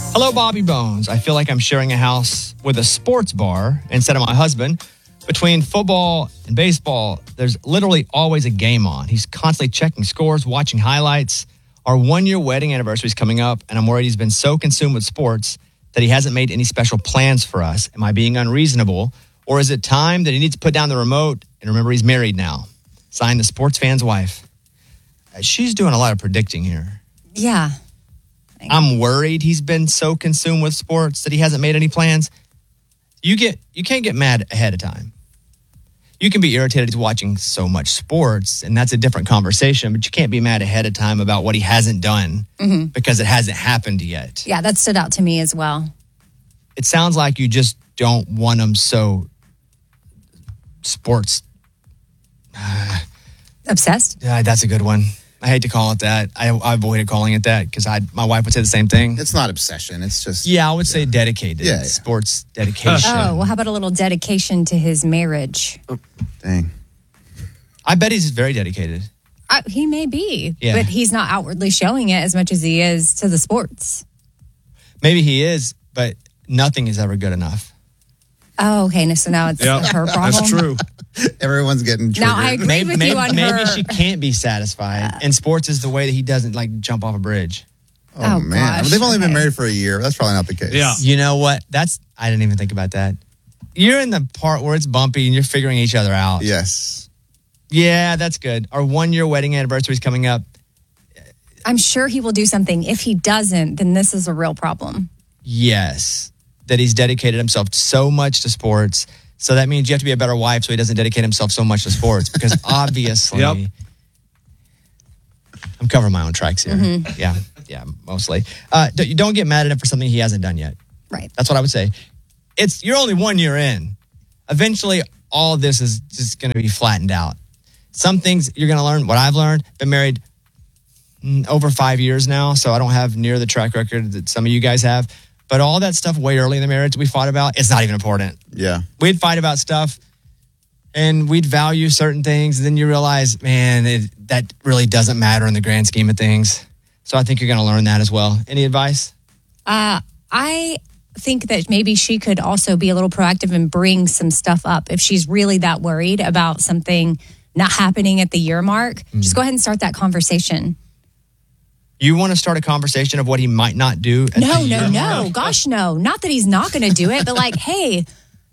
Hello, Bobby Bones. I feel like I'm sharing a house with a sports bar instead of my husband. Between football and baseball, there's literally always a game on. He's constantly checking scores, watching highlights. Our 1-year wedding anniversary is coming up, and I'm worried he's been so consumed with sports that he hasn't made any special plans for us. Am I being unreasonable? Or is it time that he needs to put down the remote and remember he's married now? Signed, the sports fan's wife. She's doing a lot of predicting here. Yeah. I'm worried he's been so consumed with sports that he hasn't made any plans. You can't get mad ahead of time. You can be irritated watching so much sports, and that's a different conversation, but you can't be mad ahead of time about what he hasn't done because it hasn't happened yet. Yeah, that stood out to me as well. It sounds like you just don't want him so sports. Obsessed? That's a good one. I hate to call it that. I avoided calling it that because my wife would say the same thing. It's not obsession. It's just... Yeah, I would say dedicated. Yeah. Sports dedication. Oh, well, how about a little dedication to his marriage? Oh, dang. I bet he's very dedicated. He may be, but he's not outwardly showing it as much as he is to the sports. Maybe he is, but nothing is ever good enough. Oh, okay. So now it's her problem. That's true. Everyone's getting triggered. Now, I agree with you on her. Maybe she can't be satisfied. And sports is the way that he doesn't like jump off a bridge. Oh man. Gosh. They've only been married for a year. That's probably not the case. Yeah. You know what? I didn't even think about that. You're in the part where it's bumpy and you're figuring each other out. Yes. Yeah, that's good. Our 1-year wedding anniversary is coming up. I'm sure he will do something. If he doesn't, then this is a real problem. Yes. That he's dedicated himself so much to sports. So that means you have to be a better wife so he doesn't dedicate himself so much to sports. Because obviously, I'm covering my own tracks here. Yeah, mostly. Don't get mad at him for something he hasn't done yet. Right. That's what I would say. You're only 1 year in. Eventually, all of this is just going to be flattened out. Some things you're going to learn. What I've learned, been married over 5 years now, so I don't have near the track record that some of you guys have. But all that stuff way early in the marriage we fought about, it's not even important. Yeah. We'd fight about stuff and we'd value certain things. And then you realize, man, that really doesn't matter in the grand scheme of things. So I think you're going to learn that as well. Any advice? I think that maybe she could also be a little proactive and bring some stuff up. If she's really that worried about something not happening at the year mark, just go ahead and start that conversation. You want to start a conversation of what he might not do? No. Gosh, no. Not that he's not going to do it, but like, hey,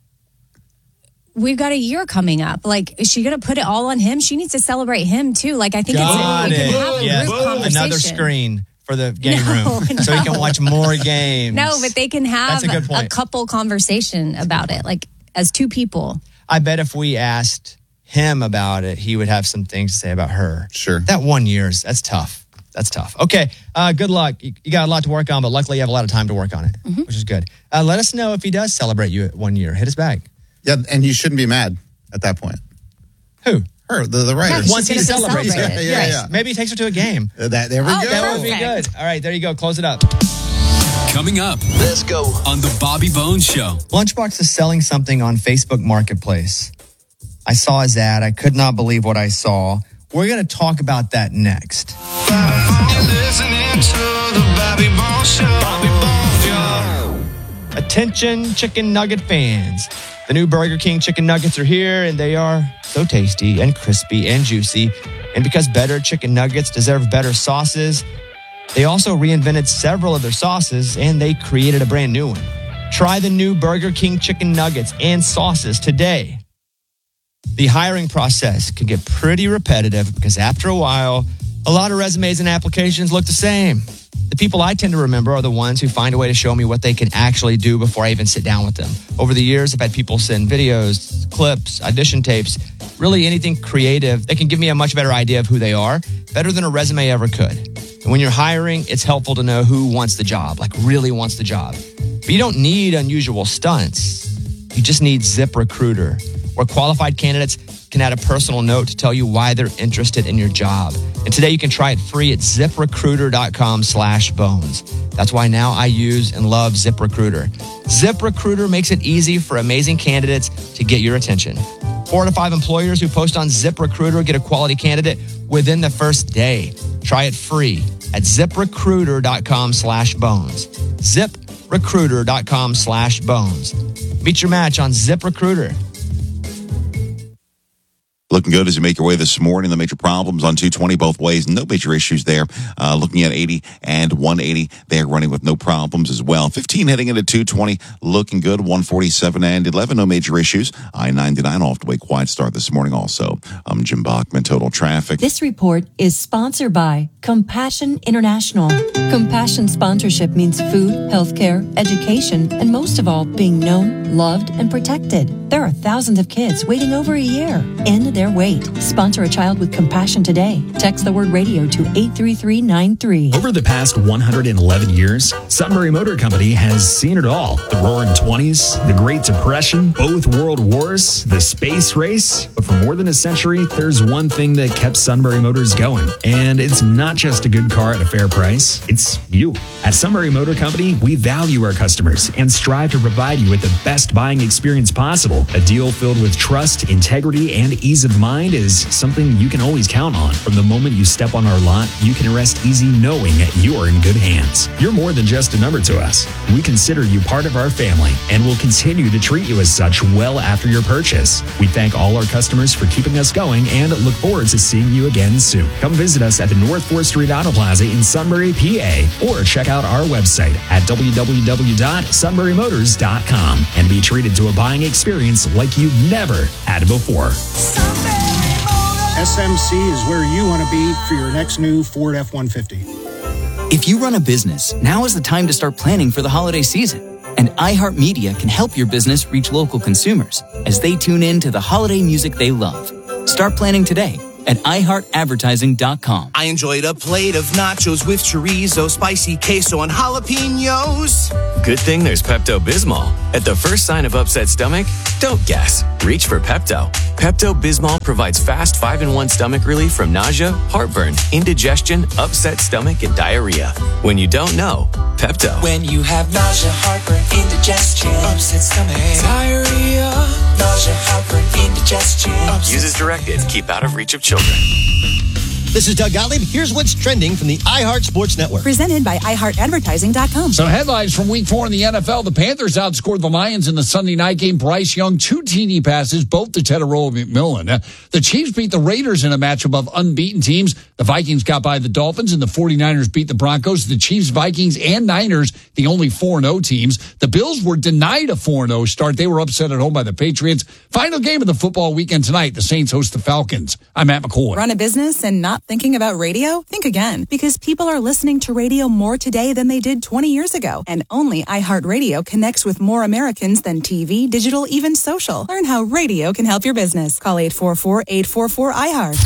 we've got a year coming up. Like, is she going to put it all on him? She needs to celebrate him too. Like, I think Got it can have a group conversation. Another screen for the game room so he can watch more games. No, but they can have a couple conversation about it, like as two people. I bet if we asked him about it, he would have some things to say about her. Sure. That 1 year, that's tough. That's tough. Okay, good luck. You got a lot to work on, but luckily you have a lot of time to work on it, which is good. Let us know if he does celebrate you at 1 year. Hit us back. Yeah, and you shouldn't be mad at that point. Who? Her, the writer. Yeah, once he celebrates it. Yeah. Maybe he takes her to a game. There we go. That would be good. All right, there you go. Close it up. Coming up. Let's go. On the Bobby Bones Show. Lunchbox is selling something on Facebook Marketplace. I saw his ad. I could not believe what I saw. We're going to talk about that next. Attention, chicken nugget fans. The new Burger King chicken nuggets are here, and they are so tasty and crispy and juicy. And because better chicken nuggets deserve better sauces, they also reinvented several of their sauces, and they created a brand new one. Try the new Burger King chicken nuggets and sauces today. The hiring process can get pretty repetitive because after a while, a lot of resumes and applications look the same. The people I tend to remember are the ones who find a way to show me what they can actually do before I even sit down with them. Over the years, I've had people send videos, clips, audition tapes, really anything creative that can give me a much better idea of who they are, better than a resume ever could. And when you're hiring, it's helpful to know who wants the job, like really wants the job. But you don't need unusual stunts. You just need ZipRecruiter, where qualified candidates can add a personal note to tell you why they're interested in your job. And today you can try it free at ZipRecruiter.com/bones. That's why now I use and love ZipRecruiter. ZipRecruiter makes it easy for amazing candidates to get your attention. 4 to 5 employers who post on ZipRecruiter get a quality candidate within the first day. Try it free at ZipRecruiter.com/bones. Zip ZipRecruiter.com/bones. Meet your match on ZipRecruiter. Looking good as you make your way this morning. The major problems on 220 both ways. No major issues there. Looking at 80 and 180. They're running with no problems as well. 15 heading into 220. Looking good. 147 and 11. No major issues. I-99 off to a quiet start this morning also. I'm Jim Bachman. Total traffic. This report is sponsored by Compassion International. Compassion sponsorship means food, healthcare, education, and most of all, being known, loved, and protected. There are thousands of kids waiting over a year. End their wait. Sponsor a child with compassion today. Text the word radio to 83393. Over the past 111 years, Sunbury Motor Company has seen it all. The Roaring 20s, the Great Depression, both World Wars, the space race. But for more than a century, there's one thing that kept Sunbury Motors going. And it's not just a good car at a fair price. It's you. At Sunbury Motor Company, we value our customers and strive to provide you with the best buying experience possible. A deal filled with trust, integrity, and ease of mind is something you can always count on. From the moment you step on our lot, you can rest easy knowing you're in good hands. You're more than just a number to us. We consider you part of our family and will continue to treat you as such well after your purchase. We thank all our customers for keeping us going and look forward to seeing you again soon. Come visit us at the North 4th Street Auto Plaza in Sunbury, PA, or check out our website at www.sunburymotors.com and be treated to a buying experience like you've never had before. SMC is where you want to be for your next new Ford F-150. If you run a business, now is the time to start planning for the holiday season. And iHeartMedia can help your business reach local consumers as they tune in to the holiday music they love. Start planning today at iHeartAdvertising.com. I enjoyed a plate of nachos with chorizo, spicy queso, and jalapenos. Good thing there's Pepto-Bismol. At the first sign of upset stomach, don't guess. Reach for Pepto. Pepto-Bismol provides fast 5-in-1 stomach relief from nausea, heartburn, indigestion, upset stomach, and diarrhea. When you don't know, Pepto. When you have nausea, heartburn, indigestion, upset stomach, diarrhea, nausea, heartburn, indigestion. Use as directed. Keep out of reach of children. This is Doug Gottlieb. Here's what's trending from the iHeart Sports Network. Presented by iHeartAdvertising.com. Some headlines from Week 4 in the NFL. The Panthers outscored the Lions in the Sunday night game. Bryce Young, 2 TD passes, both to Tedorola McMillan. The Chiefs beat the Raiders in a matchup of unbeaten teams. The Vikings got by the Dolphins, and the 49ers beat the Broncos. The Chiefs, Vikings, and Niners, the only 4-0 teams. The Bills were denied a 4-0 start. They were upset at home by the Patriots. Final game of the football weekend tonight. The Saints host the Falcons. I'm Matt McCoy. Run a business and not thinking about radio? Think again, because people are listening to radio more today than they did 20 years ago. And only iHeartRadio connects with more Americans than TV, digital, even social. Learn how radio can help your business. Call 844-844-iHeart.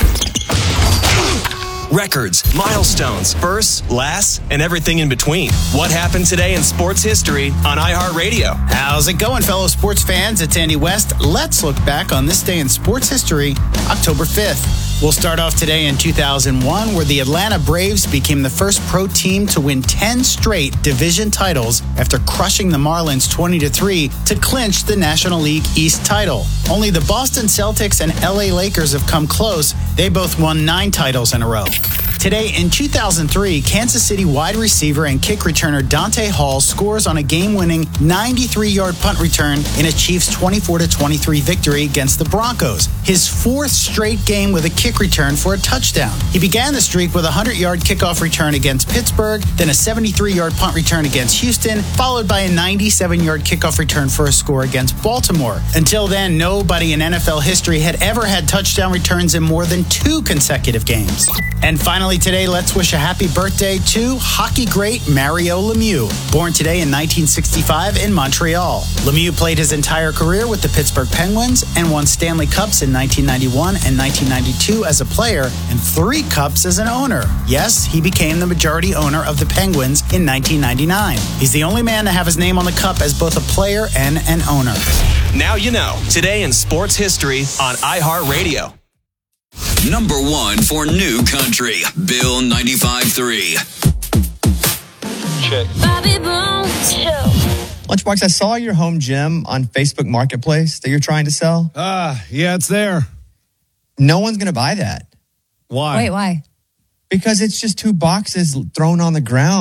Records, milestones, firsts, lasts, and everything in between. What happened today in sports history on iHeartRadio? How's it going, fellow sports fans? It's Andy West. Let's look back on this day in sports history, October 5th. We'll start off today in 2001, where the Atlanta Braves became the first pro team to win 10 straight division titles after crushing the Marlins 20-3 to clinch the National League East title. Only the Boston Celtics and LA Lakers have come close. They both won 9 titles in a row. Today in 2003, Kansas City wide receiver and kick returner Dante Hall scores on a game-winning 93-yard punt return in a Chiefs 24-23 victory against the Broncos. His 4th straight game with a kick return for a touchdown. He began the streak with a 100-yard kickoff return against Pittsburgh, then a 73-yard punt return against Houston, followed by a 97-yard kickoff return for a score against Baltimore. Until then, nobody in NFL history had ever had touchdown returns in more than 2 consecutive games. And finally today, let's wish a happy birthday to hockey great Mario Lemieux, born today in 1965 in Montreal. Lemieux played his entire career with the Pittsburgh Penguins and won Stanley Cups in 1991 and 1992 as a player and 3 cups as an owner. Yes, he became the majority owner of the Penguins in 1999. He's the only man to have his name on the cup as both a player and an owner. Now you know. Today in sports history on iHeartRadio. Number 1 for New Country, Bill 95.3. Check. Bobby Bones Show. Lunchbox, I saw your home gym on Facebook Marketplace that you're trying to sell. Yeah, it's there. No one's going to buy that. Why? Wait, why? Because it's just 2 boxes thrown on the ground.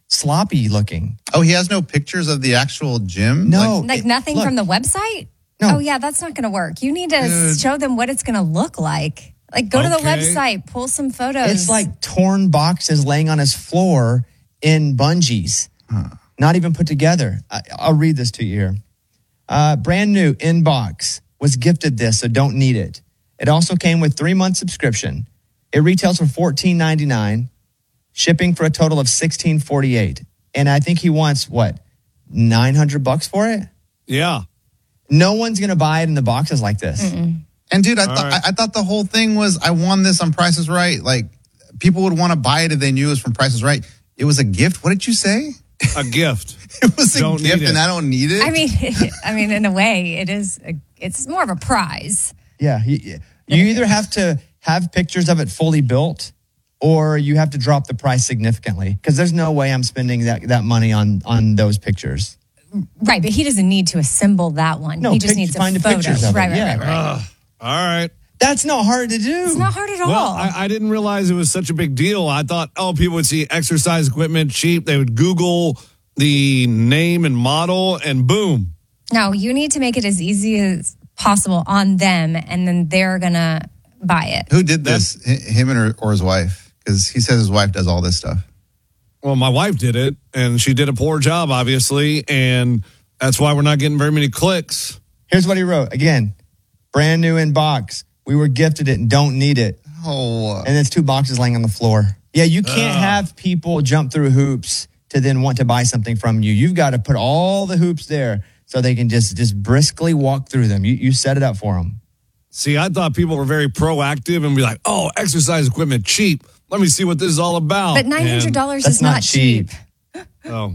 sloppy looking. Oh, he has no pictures of the actual gym? No. Like nothing look. from the website? No. Oh, yeah, that's not going to work. You need to show them what it's going to look like. Like, go to the website, pull some photos. It's like torn boxes laying on his floor in bungees, not even put together. I'll read this to you here. Brand new inbox. Was gifted this, so don't need it. It also came with 3-month subscription. It retails for $14.99, shipping for a total of $16.48. And I think he wants, what, $900 for it? Yeah. No one's going to buy it in the boxes like this. Mm-mm. And dude, I thought the whole thing was I won this on Price is Right. Like, people would want to buy it if they knew it was from Price is Right. It was a gift. What did you say? A gift. It was a gift, and I don't need it. I mean, in a way, it is. It's more of a prize. Yeah. You either have to have pictures of it fully built, or you have to drop the price significantly, because there's no way I'm spending that money on those pictures. Right, but he doesn't need to assemble that one. No, he just needs find a the photo. pictures of it. Right. All right. That's not hard to do. It's not hard at all. Well, I didn't realize it was such a big deal. I thought, people would see exercise equipment cheap. They would Google the name and model, and boom. No, you need to make it as easy as possible on them, and then they're going to buy it. Who did this? Him or his wife? Because he says his wife does all this stuff. Well, my wife did it, and she did a poor job, obviously, and that's why we're not getting very many clicks. Here's what he wrote. Again, brand new in box. We were gifted it and don't need it. Oh. And it's 2 boxes laying on the floor. Yeah, you can't have people jump through hoops to then want to buy something from you. You've got to put all the hoops there so they can just briskly walk through them. You set it up for them. See, I thought people were very proactive and be like, exercise equipment cheap. Let me see what this is all about. But $900 is not cheap. Oh.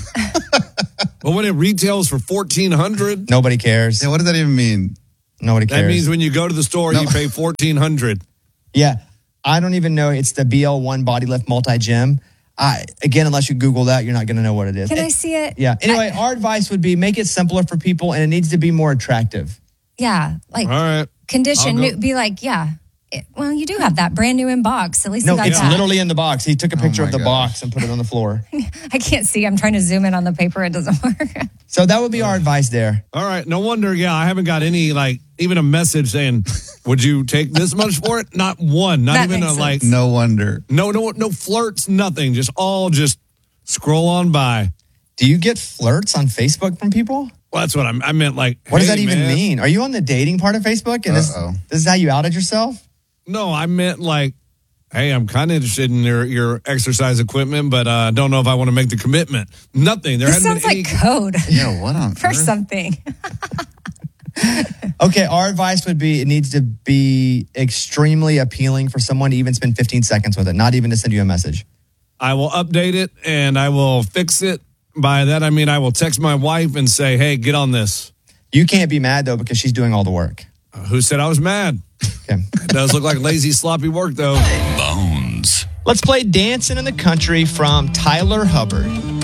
But when it retails for $1,400, nobody cares. Yeah, what does that even mean? Nobody cares. That means when you go to the store, you pay $1,400. Yeah. I don't even know. It's the BL1 Body Lift Multi-Gym. Again, unless you Google that, you're not going to know what it is. Can I see it? Yeah. Anyway, our advice would be make it simpler for people, and it needs to be more attractive. Yeah. Like, all right. Condition, be like, well, you do have that brand new in box. At least you got it's that. literally in the box. He took a picture of the box and put it on the floor. I can't see. I'm trying to zoom in on the paper. It doesn't work. So that would be our advice there. All right. No wonder, I haven't got any, even a message saying, would you take this much for it? Not one. Not That even makes sense. No wonder. No flirts, nothing. Just scroll on by. Do you get flirts on Facebook from people? Well, that's what I meant. What does that even mean? Are you on the dating part of Facebook? And this is how you outed yourself? No, I meant hey, I'm kind of interested in your exercise equipment, but I don't know if I want to make the commitment. Nothing. There This hasn't sounds been like code. Yeah, what on For earth? something. Okay, our advice would be it needs to be extremely appealing for someone to even spend 15 seconds with it, not even to send you a message. I will update it and I will fix it. By that, I mean I will text my wife and say, hey, get on this. You can't be mad, though, because she's doing all the work. Who said I was mad? Okay. It does look like lazy, sloppy work, though. Bones. Let's play Dancing in the Country from Tyler Hubbard.